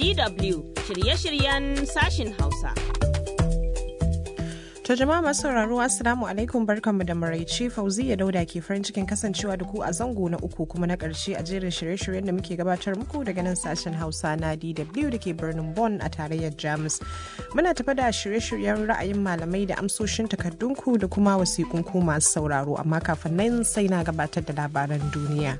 DW shirye-shiryen sashin Hausa. To jama'a masu sauraro assalamu alaikum barkanmu da maraice Fauziya Dauda ke farin cikin kasancewa da ku a zango na uku kuma na ƙarshe a jerin shirye-shiryen da muke gabatar muku daga nan sashen Hausa na DW da ke birnin Bonn a tarayyar Jamus. Muna tafa da shirye-shiryen ra'ayin malamai da amsoshin takardunku da kuma wasiƙunku masu sauraro amma kafin nan sai na gabatar da labaran duniya.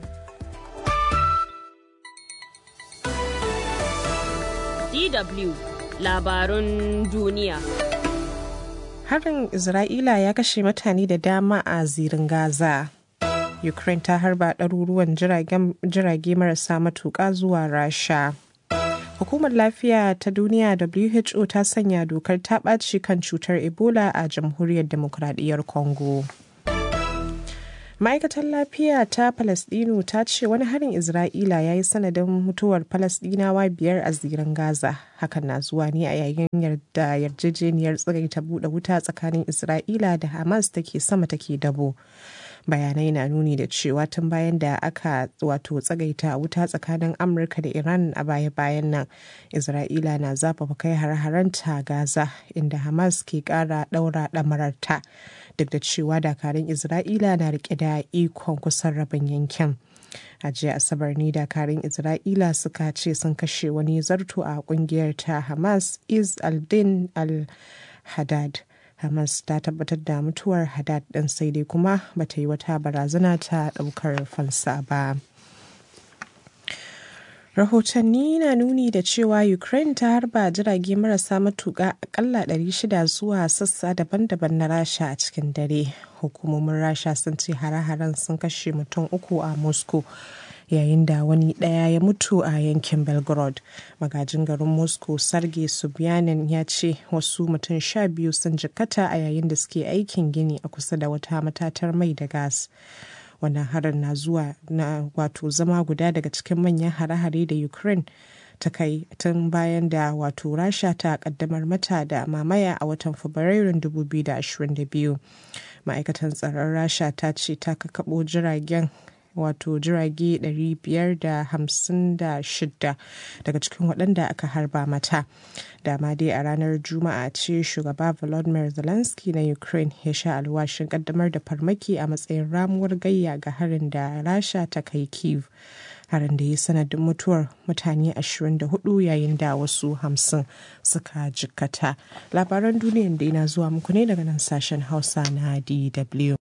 DW labarun duniya. Harin Isra'ila ya kashe mutane da dama a zirin Gaza. Ukraine ta harba ɗaruruwan jirage marasa matuƙa zuwa Rasha. Hukumar Lafiya ta Duniya WHO ta sanya dokar ta ɓaci kan cutar Ebola a Jamhuriyar Dimokuraɗiyyar Congo. Ma'aikatar lafiya ta Falasɗinu ta ce wani harin Isra'ila ya yi sanadin mutuwar Falasɗinawa 5 a zirin Gaza. Hakan na zuwa ne a yayin da yarjejeniyar tsagaita buɗe wuta tsakanin Isra'ila da Hamas take sama take dabo. Bayanai na nuni da cewa tun bayan da aka tsagaita wuta tsakanin Amurka da Iran a baya-bayan nan, Isra'ila na zafafa kai har-haranta Gaza inda Hamas ke ƙara ɗaura ɗamararta. Duk da cewa dakarun Isra'ila na rike da ikon kusan rabin yankin. A jiya Asabar ne dakarun Isra'ila suka ce sun kashe wani zarto a kungiyar ta Hamas Izz al-Din al-Haddad. Hamas ta tabbatar da mutuwar Haddad ɗin sai dai kuma bata yi wata barazana ta ɗaukar fansa ba. Rahotanni na nuni da cewa Ukraine ta harba jirage marasa matuƙa akalla 600 zuwa sassa daban-daban na Rasha a cikin dare. Hukumomin Rasha sun ce hare-haren sun kashe mutum 3 a Moscow, yayin da wani ɗaya ya mutu a yankin Belgorod. Magajin garin Moscow Sergei Sobyanin ya ce wasu mutum 12 sun jikkata a yayin da suke aikin gini a kusa da wata matatar mai da gas. Wannan harin na zuwa na zama guda daga cikin manyan hare-hare da Ukraine ta kai tun bayan da Rasha ta kaddamar mata da mamaya a watan Fabrairun 2022. Ma'aikatan tsaron Rasha ta ce ta kakkaɓo jirage 556 daga cikin waɗanda aka harba mata. Dama dai a ranar Juma'a ce shugaba Volodymyr Zelensky na Ukraine ya sha alwashin kaddamar da farmaki a matsayin ramuwar gayya ga harin da Rasha ta kai Kyiv. Harin da ya sanadin mutuwar mutane 24 yayin da wasu 50 suka jikkata. Labaran duniyan da yana zuwa muku ne daga nan sashen Hausa na DW.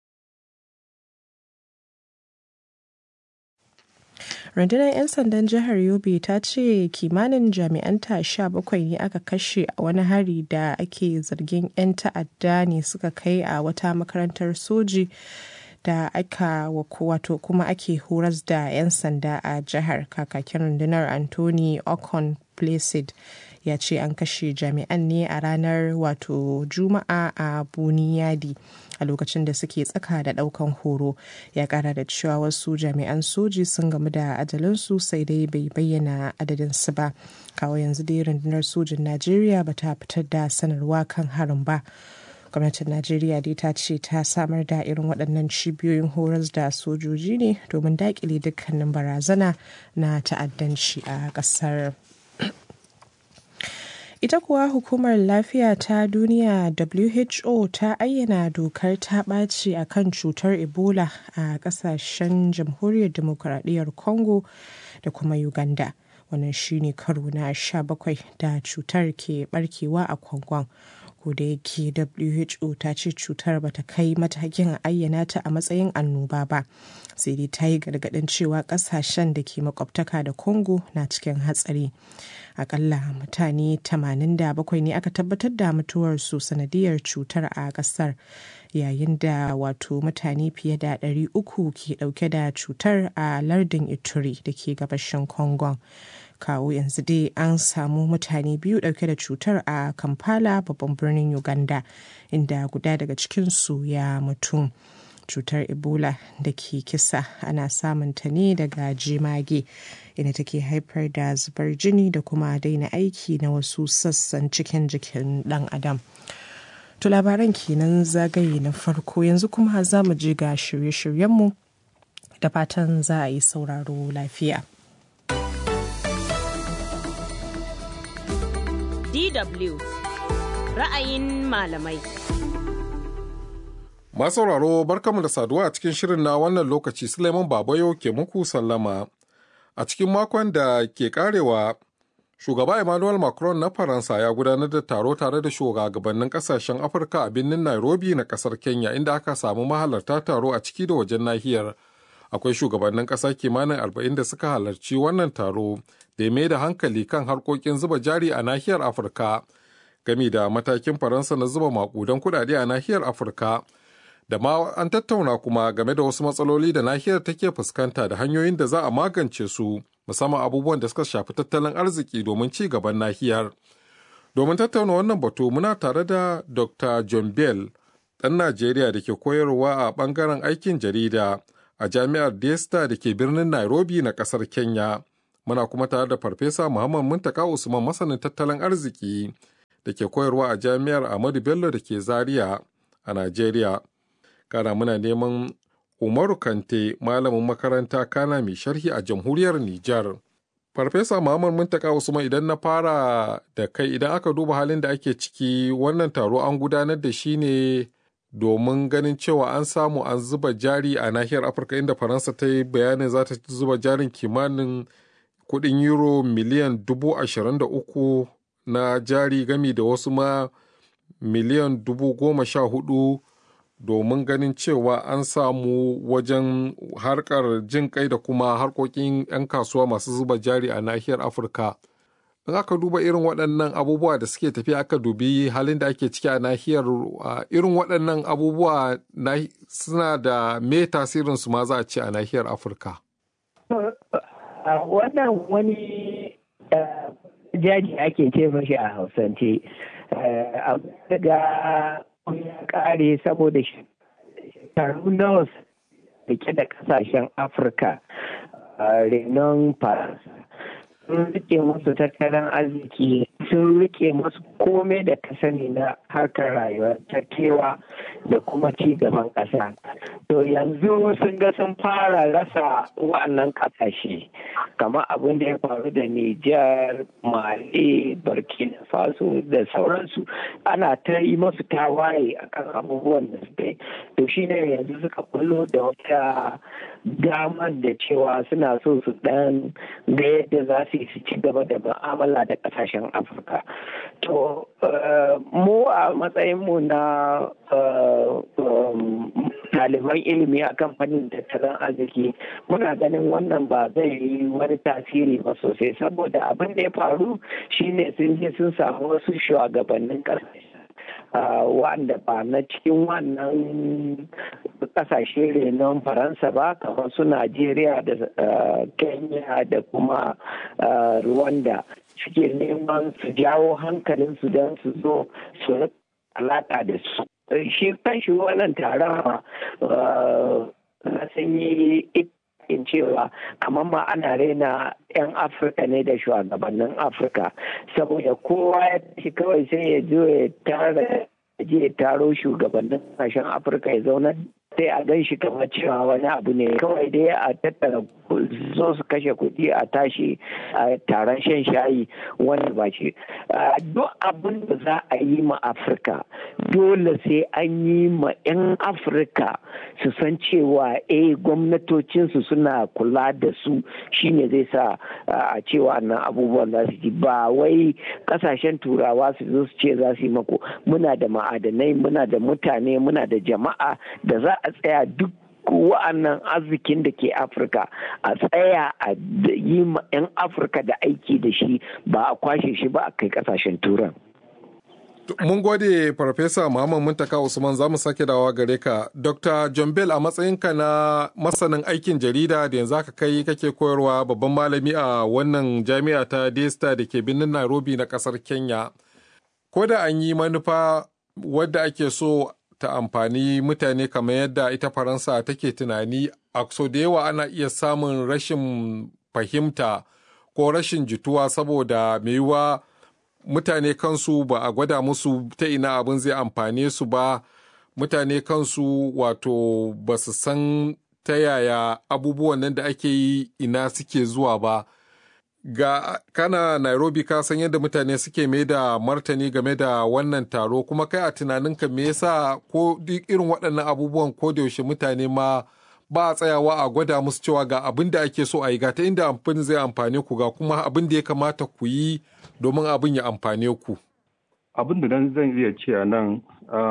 Rundunar 'yan sandan jihar Yobe ta ce kimanin jami'anta 17 ne aka kashe a wani hari da ake zargin 'yan ta'adda ne suka kai a wata makarantar soji da aka kuma ake horas da 'yan sanda a jihar. Kakakin rundunar Anthony Okon Placid ya ce an kashe jami'an ne a ranar Juma'a a Buniyadi a lokacin da suke tsaka da daukan horo. Ya kara da cewa wasu jami'an soji sun gamu da ajalinsu sai dai bai bayyana adadinsu ba. Kawo yanzu dai rundunar sojin Najeriya ba ta fitar da sanarwa kan harin ba. Gwamnatin Najeriya dai ta ce ta samar da irin waɗannan cibiyoyin horas da sojoji ne domin daƙile dukkanin barazana na ta'addanci a ƙasar. Ita kuwa Hukumar Lafiya ta Duniya WHO ta ayyana dokar ta ɓaci a kan cutar Ebola a ƙasashen Jamhuriyar Dimokuraɗiyyar Congo da kuma Uganda. Wannan shine karo na 17 da cutar ke ɓarkewa a Congo. Koda yake WHO ta ce cutar bata kai matakin ayyana ta a matsayin annoba ba, sai dai ta yi gargaɗin cewa ƙasashen da ke makwabtaka da Congo na cikin hatsari. Akalla mutane 87 ne aka tabbatar da mutuwarsu sanadiyar cutar a ƙasar, yayin da mutane fiye da 300 ke ɗauke da cutar a lardin Ituri da ke gabashin Congo. Kawo yanzu dai an samu mutane 2 ɗauke da cutar a Kampala, babban birnin Uganda, inda guda daga cikinsu ya mutu. Cutar Ebola da ke kisa ana samun ta ne daga jemage, inda take haifar da zubar jini da kuma daina aiki na wasu sassan cikin jikin ɗan adam. To labaran kenan zagaye na farko, yanzu kuma za mu je ga shirye-shiryenmu da fatan za a yi sauraro lafiya. DW ra'ayin malamai. Masu sauraro barkamu da saduwa a cikin shirin na wannan lokaci. Suleiman Babayo ke muku sallama. A cikin makon da ke karewa, shugaba Emmanuel Macron na Faransa ya gudanar da taro tare da shugabannin kasashen Afirka a birnin Nairobi na kasar Kenya, inda aka samu mahalarta taro a ciki da wajen nahiyar. Akwai shugabannin ƙasa kimanin 40 da suka halarci wannan taro da ya mai da hankali kan harkokin zuba jari a nahiyar Afirka, gami da matakin Faransa na zuba maƙudan kuɗaɗe a nahiyar Afirka. Da ma an tattauna kuma game da wasu matsaloli da nahiyar take fuskanta da hanyoyin da za a magance su, musamman abubuwan da suka shafi tattalin arziki domin ci gaban nahiyar. Domin tattauna wannan batu muna tare da Dr. John Bell, ɗan Najeriya da ke koyarwa a ɓangaren aikin jarida a Jami'ar Daystar da ke birnin Nairobi na ƙasar Kenya. Muna kuma tare da Farfesa Muhammad Muntaka Usman, masanin tattalin arziki da ke koyarwa a Jami'ar Ahmadu Bello da ke Zaria a Najeriya. Kana muna neman Umaru Kante, malamin makaranta kana mai sharhi a jamhuriyar Nijar. Farfesa Muhammad Muntaka Usman, idan na fara da kai, idan aka duba halin da ake ciki, wannan taro an gudanar da shi ne domin ganin cewa an samu an zuba jari a nahiyar Afirka, inda Faransa ta yi bayanin za ta zuba jarin kimanin kudin euro miliyan 23,000 na jari, gami da wasu ma miliyan 14,000 domin ganin cewa an samu wajen harkar jin kai da kuma harkokin 'yan kasuwa masu zuba jari a nahiyar Afirka. In aka duba irin waɗannan abubuwa da suke tafiya, aka dubi halin da ake ciki a nahiyar, irin waɗannan abubuwa suna da me tasirinsu ma za a ce a nahiyar Afirka? Wannan wani jaji ake ce mashi a Hausance. Daga ya kare saboda shekaru nawa rike da kasashen Afirka renon Faransa. Sun rike musu tattalin arziki, sun rike musu komai da ka sani na harkar rayuwar kewa da kuma ci gaban ƙasa. To yanzu sun ga sun fara rasa wa'annan ƙasashe, kamar abin da ya faru da Nijar, Mali, Burkina Faso da sauransu. Ana ta yi masu tawaye akan abubuwan da suka yi. To shi ne yanzu suka bullo da wata damar da cewa suna so su ɗan ga yadda za su ci gaba da mu'amala da ƙasashen Afirka. To mu a matsayinmu na ɗaliban ilimi a kamfanin tattalin arziki, muna ganin wannan ba zai yi wani tasiri ba sosai, saboda abin da ya faru shine sun je sun samu wasu shugabannin ƙasashe wanda ba na cikin wannan kasashe renon Faransa ba, kamar su Najeriya da Kenya da kuma Rwanda, suke neman su jawo hankalinsu don su zo su alaƙa da su. Shi kanshi wannan taron sun yi in cewa kamar ma ana raina 'yan Afirka ne da shugabannin Afirka, saboda kowa ya tashi kawai sai ya zo ya taro shugabannin kasashen Afirka ya zauna, sai a gan shi kamar cewa wani abu ne kawai dai a tattara zo su kashe kuɗi a tashi a taron shan shayi, wanda ba shi. Duk abin da za a yi ma Afirka dole sai an yi ma 'yan Afirka su san cewa gwamnatocinsu suna kula da su, shine zai sa a cewa nan abubuwan za su ji, ba wai kasashen turawa su zo su ce za su yi mako. Muna da ma'adanai, muna da mutane, muna da jama'a da za a tsaya duk wa'annan arzikin da ke Afirka a tsaya a yi ma 'yan Afirka da aiki da shi, ba a kwashe shi ba a kai kasashen turan. Mun gode Farfesa Muhammad Muntaka Usman, za mu sake dawa gare ka. Dr. John Bell, a matsayinka na masanin aikin jarida da yanzu aka kai kake koyarwa, babban malami a wannan jami'a ta Daystar da ke birnin Nairobi na kasar Kenya. Ko da an yi manufa wadda ake so ta amfani mutane kamar yadda ita Faransa take tunani, a so da yawa ana iya samun rashin fahimta ko rashin jituwa, saboda mai yiwuwa mutane kansu ba a gwada musu ta ina abin zai amfane su ba, mutane kansu wato ba su san ta yaya abubuwan nan da ake yi ina suke zuwa ba. ga kana Nairobi ka san yadda mutane suke mai da martani game da wannan taro kuma kai a tunaninka me yasa ko duk irin waɗannan abubuwan ko da yaushe mutane ma ba a tsayawa a gwada musu cewa ga abin da ake so a yi ga ta inda amfani zai amfane ku ga kuma abin da ya kamata ku yi domin abin ya amfane ku. Abin da zan iya ce a nan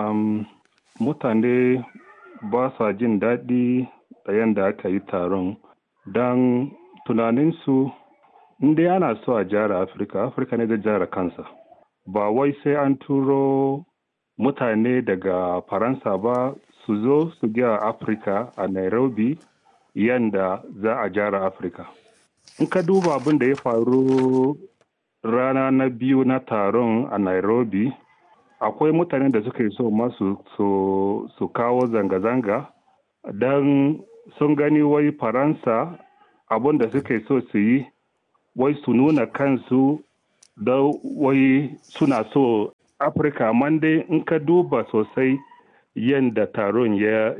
mutane ba sa jin daɗi da yadda aka yi taron don tunaninsu inda ana so a jara Afirka ne zai jara kansa. Ba wai sai an turo mutane daga Faransa ba su zo su gyara Afirka a Nairobi yadda za a jara Afirka. In ka duba abin da ya faru rana na biyu na taron a Nairobi, akwai mutane da suka yi so masu su kawo zanga-zanga don sun gani wai Faransa abin da suka yi so su yi wai su nuna kansu da wai suna so Afirka. Amma dai in ka duba sosai yadda taron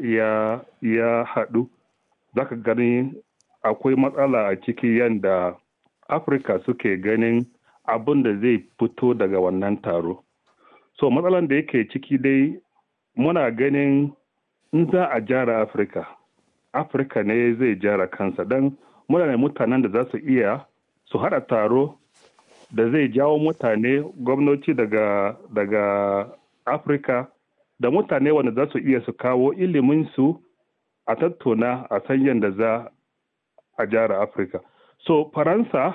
ya haɗu, za ka gani akwai matsala a ciki yadda Afirka suke ganin abin da zai fito daga wannan taro. So matsalan da yake ciki dai muna ganin in za a jara Afirka ne zai jara kansa don muna da mutanen da za su iya su haɗa taro da zai jawo mutane gwamnati daga Afirka da mutane wanda za su iya su kawo iliminsu a tattauna a san yadda za a jara Afirka. So Faransa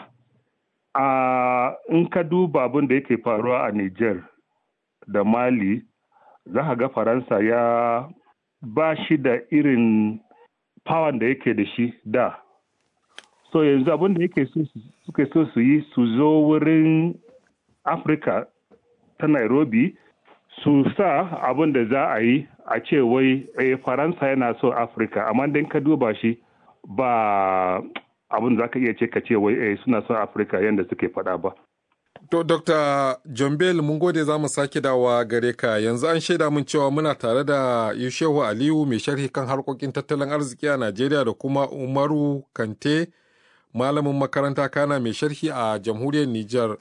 in ka duba abin da yake faruwa a Niger da Mali, za ka ga Faransa ya ba shi da irin power da yake da shi da. So yanzu abin da suke so su yi su zo wurin Afirka ta Nairobi su sa abin da za a yi a ce wai Faransa yana so Afirka, amma dan ka duba shi ba abin da za ka iya ce ka ce wai suna son Afirka yadda suke faɗa ba. To, Dr. John Bell, mun gode za mu sake dawa gare ka. Yanzu an shaida mun cewa muna tare da Yushehu Aliyu mai sharhi kan harkokin tattalin arziki a Najeriya da kuma Umaru Kante, malamin makaranta kana mai sharhi a jamhuriyar Nijar.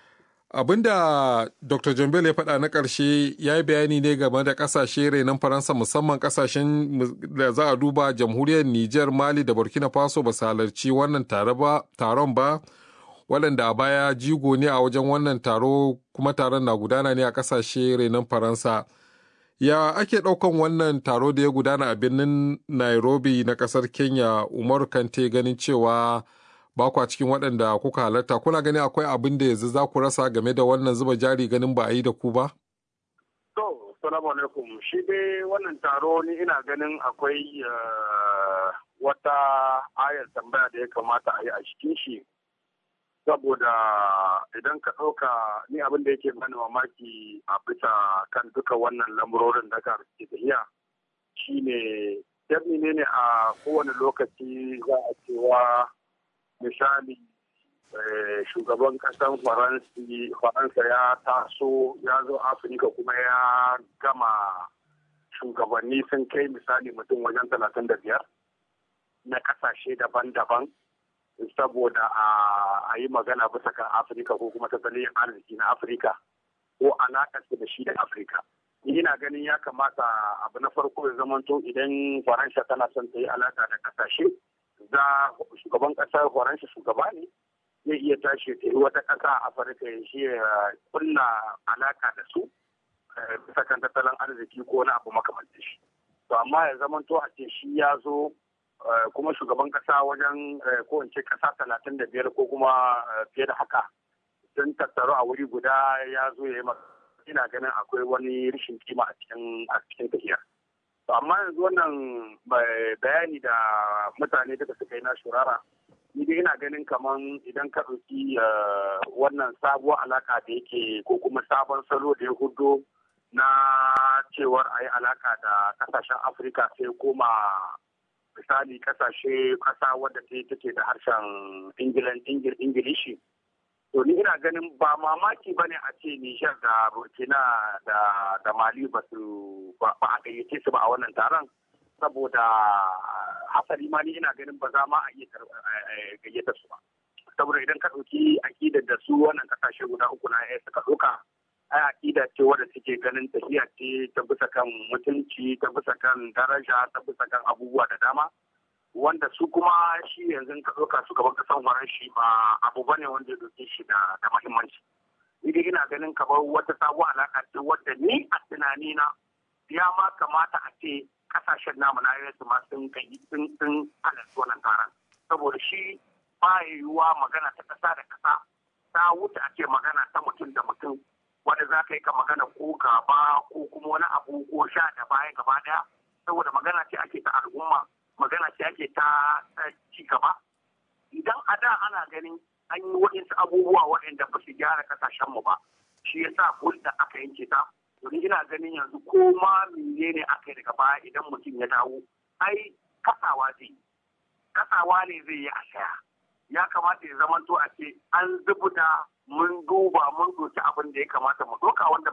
Abinda Dr. John Bell ya faɗa na ƙarshe ya yi bayani ne game da ƙasashe renon Faransa, musamman ƙasashen da za a duba jamhuriyar Nijar, Mali da Burkina Faso ba su halarci wannan taron ba, waɗanda a baya jigo ne a wajen wannan taro kuma taron na gudana ne a ƙasashe renon Faransa. Ya ake ɗaukan wannan taro da ya gudana a birnin Nairobi na ƙasar Kenya, Umaru Kante, ganin cewa ba kwa cikin waɗanda kuka halarta, kuna gani akwai abin da yanzu za ku rasa game da wannan zuba jari ganin ba a yi da ku ba? To, salamu alaikum. Shi dai wannan taro ni ina ganin akwai wata ayar tambaya da ya kamata a yi a cikin shi. Saboda idan ka ɗauka ni abin da yake bani mamaki a bisa kan duka wannan lamurorin da ka ke tafiya shi ne a kowane lokaci za a cewa misali shugaban ƙasar faransa ya taso ya zo afirka kuma ya gama shugabanni sun kai misali mutum wajen 35 na ƙasashe daban-daban saboda a yi magana bisa kan afirka ko kuma tattalin arziki na afirka ko alaƙarsa da shi da afirka. Ina ganin ya kamata abu na farko ya zamanto idan faransa tana son ta yi alaƙa da ƙasashe shugaban ƙasar faransa shugaba ne zai iya tashi ta yi wata ƙasa a afirka ya shi kulla alaƙa da su bisa kan tattalin arziki ko wani abu makamantar shi. To amma ya zamanto a ce shi ya zo kuma shugaban kasa wajen ko in ce kasa 35 ko kuma fiye da haka sun tattaru a wuri guda ya zo ya yi ina ganin akwai wani rashin kima a cikin tafiya. To amma yanzu wannan bayani da mutane duka suka yi na shurara ni dai ina ganin kaman idan ka ɗauki wannan sabuwar alaka da yake ko kuma sabon salo da ya hudo na cewar a yi alaka da kasashen afirka sai koma misali kasa wadda take da harshen ingilishi to ni ina ganin ba mamaki bane a ce Nijar da Burkina da Mali ba a gayyace su ba a wannan taron saboda hasali ma ni ina ganin ba za ma a iya gayyata su ba saboda idan ka ɗauki aƙidar da su wannan ƙasashe guda uku na suka ɗauka ai aƙida ce wadda suke ganin tafiya ce ta bisa kan mutunci, ta bisa kan daraja, ta bisa kan abubuwa da dama wanda su kuma shi yanzu ka ɗauka su gaban ƙasar waran shi ba abu bane wanda ya ɗauke shi da muhimmanci. Idan ina ganin kamar wata sabuwar alaƙa ce wadda ni a tunanina ya ma kamata a ce ƙasashen namu na yanzu ma sun halarci wannan taron saboda shi ba yiwuwa magana ta ƙasa da ƙasa ta wuce a ce magana ta mutum da mutum wanda za ka yi ka magana ko gaba ko kuma wani abu ko sha da baya gaba daya saboda magana ce ake ta al'umma magana ce ake ta ci gaba idan a da ana ganin an yi waɗansu abubuwa waɗanda ba su gyara kasashenmu ba shi yasa hulɗa aka yanke ta domin ina ganin yanzu ko ma menene aka yi daga baya idan mutum ya dawo ai kasawa ne zai yi a saya ya kamata ya zamanto a ce an zubuta mun duba mun doki abin da ya kamata mu doka wanda